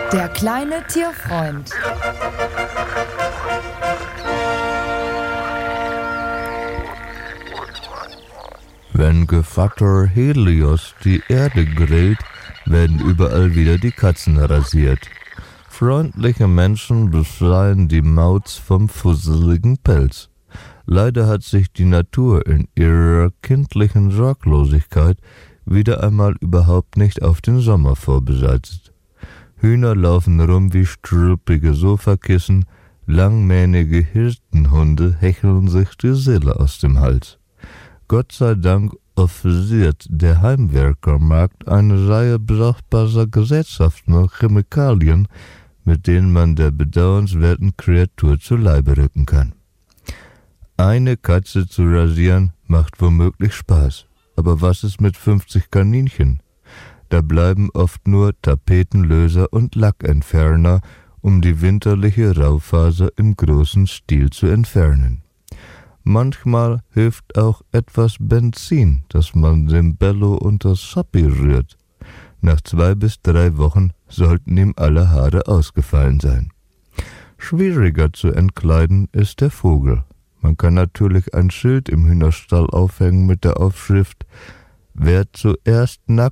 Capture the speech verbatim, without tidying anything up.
Der kleine Tierfreund. Wenn Gevatter Helios die Erde grillt, werden überall wieder die Katzen rasiert. Freundliche Menschen befreien die Mauz vom fusseligen Pelz. Leider hat sich die Natur in ihrer kindlichen Sorglosigkeit wieder einmal überhaupt nicht auf den Sommer vorbereitet. Hühner laufen rum wie strüppige Sofakissen, langmähnige Hirtenhunde hecheln sich die Seele aus dem Hals. Gott sei Dank offeriert der Heimwerkermarkt eine Reihe brauchbarer Gerätschaften und Chemikalien, mit denen man der bedauernswerten Kreatur zu Leibe rücken kann. Eine Katze zu rasieren macht womöglich Spaß, aber was ist mit fünfzig Kaninchen? Da bleiben oft nur Tapetenlöser und Lackentferner, um die winterliche Raufaser im großen Stil zu entfernen. Manchmal hilft auch etwas Benzin, das man dem Bello unter das Schappi rührt. Nach zwei bis drei Wochen sollten ihm alle Haare ausgefallen sein. Schwieriger zu entkleiden ist der Vogel. Man kann natürlich ein Schild im Hühnerstall aufhängen mit der Aufschrift: Wer zuerst nackt